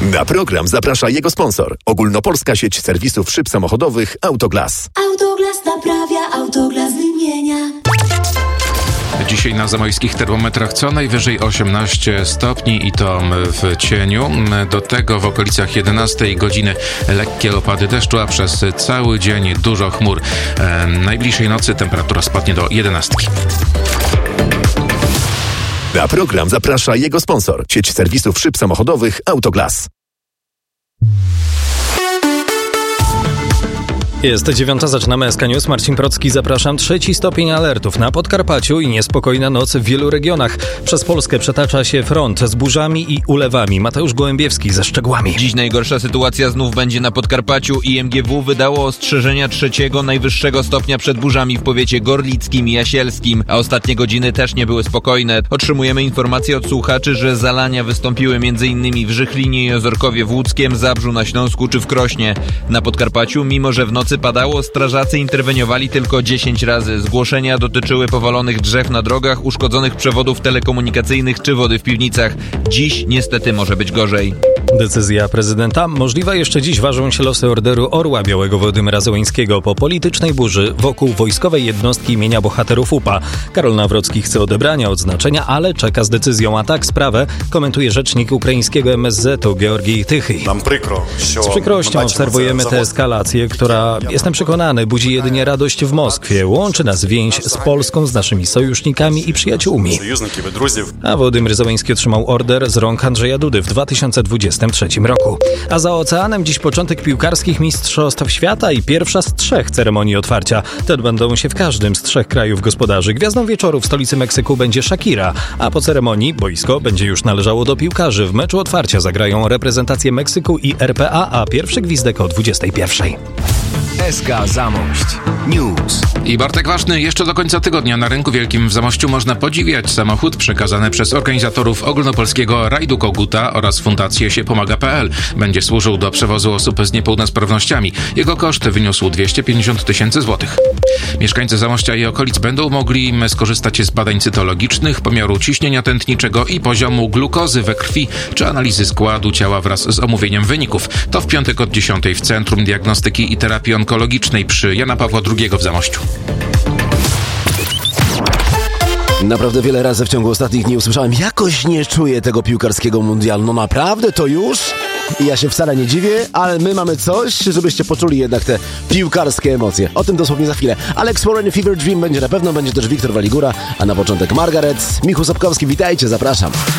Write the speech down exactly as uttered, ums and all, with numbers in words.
Na program zaprasza jego sponsor. Ogólnopolska sieć serwisów szyb samochodowych Autoglas. Autoglas naprawia, Autoglas wymienia. Dzisiaj na zamojskich termometrach co najwyżej osiemnaście stopni i to w cieniu. Do tego w okolicach jedenastej godziny lekkie opady deszczu, a przez cały dzień dużo chmur. E, najbliższej nocy temperatura spadnie do jedenastki. Na program zaprasza jego sponsor. Sieć serwisów szyb samochodowych Autoglas. Jest dziewiąta, zaczynamy S K News. Marcin Procki, zapraszam. Trzeci stopień alertów na Podkarpaciu i niespokojna noc w wielu regionach. Przez Polskę przetacza się front z burzami i ulewami. Mateusz Gołębiewski ze szczegółami. Dziś najgorsza sytuacja znów będzie na Podkarpaciu. I M G W wydało ostrzeżenia trzeciego najwyższego stopnia przed burzami w powiecie gorlickim i jasielskim, a ostatnie godziny też nie były spokojne. Otrzymujemy informacje od słuchaczy, że zalania wystąpiły m.in. w Żychlinie i Ozorkowie w Łódzkiem, Zabrzu na Śląsku czy w Krośnie. Na Podkarpaciu, mimo że w nocy padało, strażacy interweniowali tylko dziesięć razy. Zgłoszenia dotyczyły powalonych drzew na drogach, uszkodzonych przewodów telekomunikacyjnych czy wody w piwnicach. Dziś niestety może być gorzej. Decyzja prezydenta. Możliwa jeszcze dziś ważą się losy orderu Orła Białego Władimira Zełańskiego po politycznej burzy wokół wojskowej jednostki imienia bohaterów U P A. Karol Nawrocki chce odebrania odznaczenia, ale czeka z decyzją. A tak sprawę komentuje rzecznik ukraińskiego M S Z-u Georgij Tychy. Z przykrością obserwujemy tę eskalację, która, jestem przekonany, budzi jedynie radość w Moskwie. Łączy nas więź z Polską, z naszymi sojusznikami i przyjaciółmi. A Władimir Zełański otrzymał order z rąk Andrzeja Dudy w dwa tysiące dwudziestym trzecim roku. A za oceanem dziś początek piłkarskich mistrzostw świata i pierwsza z trzech ceremonii otwarcia. Te odbędą się w każdym z trzech krajów gospodarzy. Gwiazdą wieczoru w stolicy Meksyku będzie Shakira, a po ceremonii boisko będzie już należało do piłkarzy. W meczu otwarcia zagrają reprezentacje Meksyku i R P A, a pierwszy gwizdek o dwudziestej pierwszej. S K Zamość News. I Bartek Ważny, jeszcze do końca tygodnia na Rynku Wielkim w Zamościu można podziwiać samochód przekazany przez organizatorów ogólnopolskiego rajdu Koguta oraz Fundację się pomaga kropka p l. Będzie służył do przewozu osób z niepełnosprawnościami. Jego koszt wyniósł dwieście pięćdziesiąt tysięcy złotych. Mieszkańcy Zamościa i okolic będą mogli skorzystać z badań cytologicznych, pomiaru ciśnienia tętniczego i poziomu glukozy we krwi czy analizy składu ciała wraz z omówieniem wyników. To w piątek od dziesiątej w Centrum Diagnostyki i Terapii Onkologicznej przy Jana Pawła drugiego w Zamościu. Naprawdę wiele razy w ciągu ostatnich dni usłyszałem, jakoś nie czuję tego piłkarskiego mundialu. No naprawdę, to już? I ja się wcale nie dziwię, ale my mamy coś, żebyście poczuli jednak te piłkarskie emocje. O tym dosłownie za chwilę. Alex Warren, Fever Dream będzie na pewno, będzie też Wiktor Waligura, a na początek Margaret. Michał Sapkowski, witajcie, zapraszam.